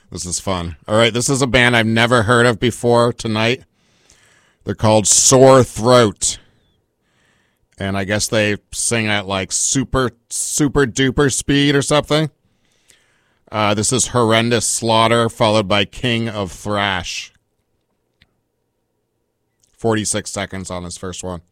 This is fun. All right, this is a band I've never heard of before tonight. They're called Sore Throat. And I guess they sing at like super duper speed or something. This is Horrendous Slaughter, followed by King of Thrash. 46 seconds on this first one.